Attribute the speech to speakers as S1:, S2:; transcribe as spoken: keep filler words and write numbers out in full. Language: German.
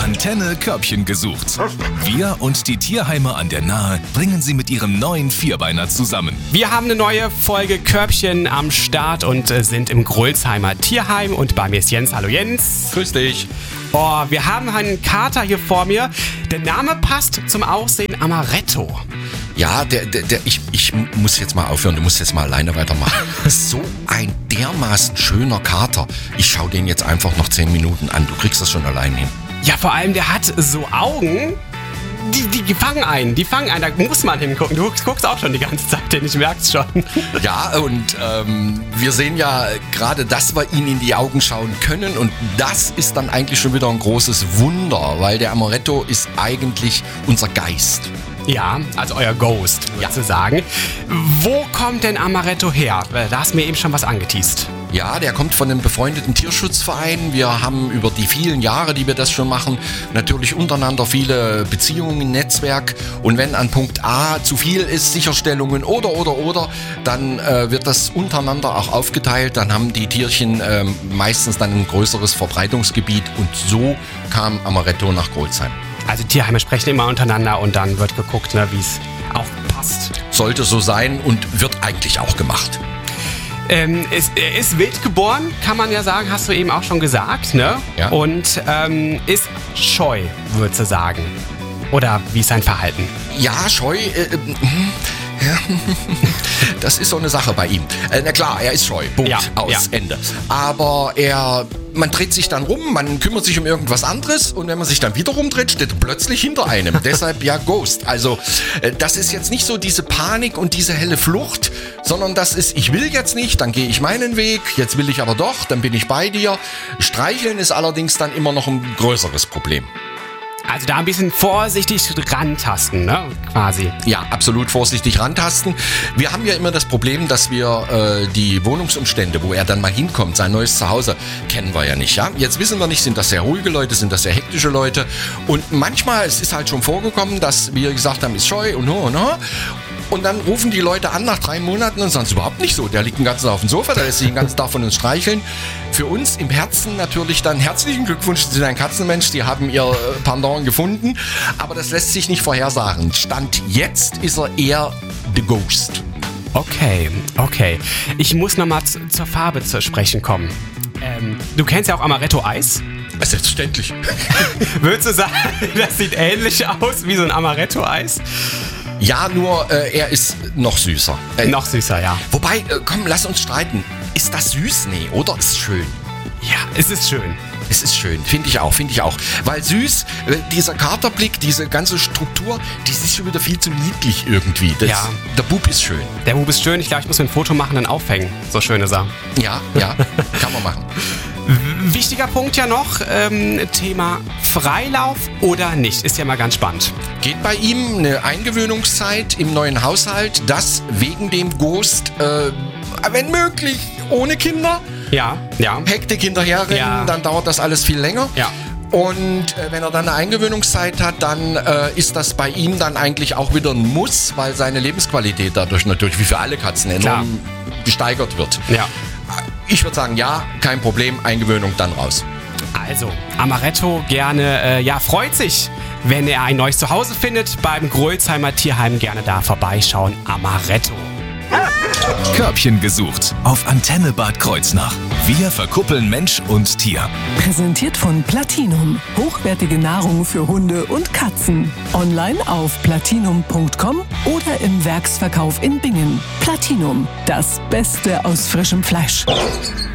S1: Antenne Körbchen gesucht. Wir und die Tierheime an der Nahe bringen sie mit ihrem neuen Vierbeiner zusammen.
S2: Wir haben eine neue Folge Körbchen am Start und äh, sind im Grölsheimer Tierheim. Und bei mir ist Jens. Hallo Jens.
S3: Grüß dich.
S2: Oh, wir haben einen Kater hier vor mir. Der Name passt zum Aussehen Amaretto.
S3: Ja, der, der, der, ich, ich muss jetzt mal aufhören, du musst jetzt mal alleine weitermachen. So ein dermaßen schöner Kater. Ich schau den jetzt einfach noch zehn Minuten an. Du kriegst das schon allein hin.
S2: Ja, vor allem, der hat so Augen, die, die, die fangen einen, die fangen einen. Da muss man hingucken. Du guckst auch schon die ganze Zeit hin, ich merk's schon.
S3: Ja, und ähm, wir sehen ja gerade, dass wir ihn in die Augen schauen können. Und das ist dann eigentlich schon wieder ein großes Wunder, weil der Amaretto ist eigentlich unser Geist.
S2: Ja, also euer Ghost, würdest du sagen. Wo kommt denn Amaretto her? Da hast du mir eben schon was angeteast.
S3: Ja, der kommt von einem befreundeten Tierschutzverein. Wir haben über die vielen Jahre, die wir das schon machen, natürlich untereinander viele Beziehungen im Netzwerk. Und wenn an Punkt A zu viel ist, Sicherstellungen oder, oder, oder, dann äh, wird das untereinander auch aufgeteilt. Dann haben die Tierchen äh, meistens dann ein größeres Verbreitungsgebiet. Und so kam Amaretto nach Grölsheim.
S2: Also Tierheime sprechen immer untereinander und dann wird geguckt, ne, wie es auch passt.
S3: Sollte so sein und wird eigentlich auch gemacht.
S2: Ähm, ist, er ist wild geboren, kann man ja sagen, hast du eben auch schon gesagt, ne?
S3: Ja.
S2: Und ähm, ist scheu, würdest du sagen. Oder wie ist sein Verhalten?
S3: Ja, scheu. Äh, äh, ja. Das ist so eine Sache bei ihm. Äh, na klar, er ist scheu. Punkt.
S2: Ja,
S3: Aus.
S2: ja.
S3: Ende. Aber er, man dreht sich dann rum, man kümmert sich um irgendwas anderes und wenn man sich dann wieder rumdreht, steht er plötzlich hinter einem. Deshalb ja Ghost. Also äh, das ist jetzt nicht so diese Panik und diese helle Flucht, sondern das ist, ich will jetzt nicht, dann gehe ich meinen Weg, jetzt will ich aber doch, dann bin ich bei dir. Streicheln ist allerdings dann immer noch ein größeres Problem.
S2: Also da ein bisschen vorsichtig rantasten, ne? Quasi.
S3: Ja, absolut vorsichtig rantasten. Wir haben ja immer das Problem, dass wir äh, die Wohnungsumstände, wo er dann mal hinkommt, sein neues Zuhause, kennen wir ja nicht. Ja? Jetzt wissen wir nicht, sind das sehr ruhige Leute, sind das sehr hektische Leute. Und manchmal, es ist halt schon vorgekommen, dass wir gesagt haben, ist scheu und ho und ho. Und dann rufen die Leute an nach drei Monaten und sagen, es ist überhaupt nicht so. Der liegt den ganzen Tag auf dem Sofa, der lässt sich den ganzen Tag von uns streicheln. Für uns im Herzen natürlich dann herzlichen Glückwunsch, Sie sind ein Katzenmensch, die haben ihr Pendant gefunden. Aber das lässt sich nicht vorhersagen. Stand jetzt ist er eher the Ghost.
S2: Okay, okay. Ich muss nochmal zur Farbe zu sprechen kommen. Ähm, du kennst ja auch Amaretto-Eis.
S3: Selbstverständlich.
S2: Würdest du sagen, das sieht ähnlich aus wie so ein Amaretto-Eis?
S3: Ja, nur äh, er ist noch süßer. Äh,
S2: Noch süßer, ja.
S3: Wobei, äh, komm, lass uns streiten. Ist das süß? Nee, oder? Ist schön.
S2: Ja, es ist schön.
S3: Es ist schön, finde ich auch, finde ich auch. Weil süß, äh, dieser Katerblick, diese ganze Struktur, die ist schon wieder viel zu niedlich irgendwie. Das,
S2: Ja.
S3: Der Bub ist schön.
S2: Der Bub ist schön. Ich glaube, ich muss mir ein Foto machen und aufhängen. So schön ist er.
S3: Ja, ja, kann man machen.
S2: Wichtiger Punkt ja noch, ähm, Thema Freilauf oder nicht. Ist ja mal ganz spannend.
S3: Geht bei ihm eine Eingewöhnungszeit im neuen Haushalt, das wegen dem Ghost, äh, wenn möglich, ohne Kinder.
S2: Ja, ja.
S3: Hektik hinterherrennen,
S2: Ja.
S3: dann dauert das alles viel länger.
S2: Ja.
S3: Und äh, wenn er dann eine Eingewöhnungszeit hat, dann äh, ist das bei ihm dann eigentlich auch wieder ein Muss, weil seine Lebensqualität dadurch natürlich, wie für alle Katzen, enorm gesteigert wird.
S2: Ja.
S3: Ich würde sagen, ja, kein Problem, Eingewöhnung, dann raus.
S2: Also, Amaretto gerne, äh, ja, freut sich, wenn er ein neues Zuhause findet. Beim Grölsheimer Tierheim gerne da vorbeischauen. Amaretto.
S1: Körbchen gesucht auf Antenne Bad Kreuznach. Wir verkuppeln Mensch und Tier.
S4: Präsentiert von Platinum. Hochwertige Nahrung für Hunde und Katzen. Online auf platinum punkt com oder im Werksverkauf in Bingen. Platinum, das Beste aus frischem Fleisch.